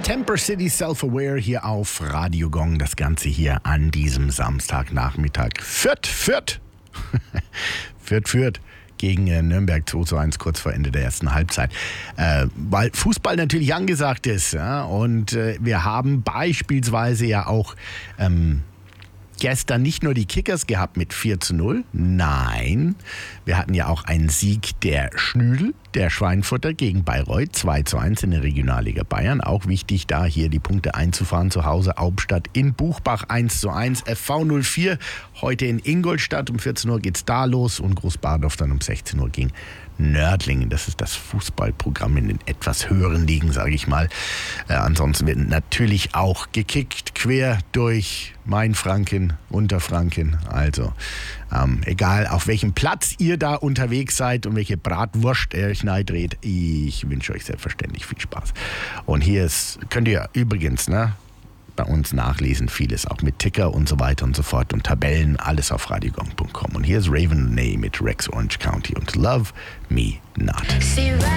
Temper City Self-Aware hier auf Radio Gong. Das Ganze hier an diesem Samstagnachmittag. Fürth gegen Nürnberg 2:1 kurz vor Ende der ersten Halbzeit. Weil Fußball natürlich angesagt ist. Ja? Und wir haben beispielsweise ja auch gestern nicht nur die Kickers gehabt mit 4:0. Nein, wir hatten ja auch einen Sieg der Schnüdel, der Schweinfurter gegen Bayreuth 2:1 in der Regionalliga Bayern. Auch wichtig, da hier die Punkte einzufahren zu Hause. Hauptstadt in Buchbach 1:1. FV 04 heute in Ingolstadt. Um 14 Uhr geht's da los und Großbadorf dann um 16 Uhr gegen Nördlingen. Das ist das Fußballprogramm in den etwas höheren Ligen, sage ich mal. Ansonsten wird natürlich auch gekickt quer durch Mainfranken, Unterfranken. Also egal auf welchem Platz ihr da unterwegs seid und welche Bratwurst ihr euch dreht, ich wünsche euch selbstverständlich viel Spaß. Und hier könnt ihr übrigens bei uns nachlesen, vieles auch mit Ticker und so weiter und so fort und Tabellen, alles auf radiogong.com. Und hier ist Raven Ney mit Rex Orange County und Love Me Not.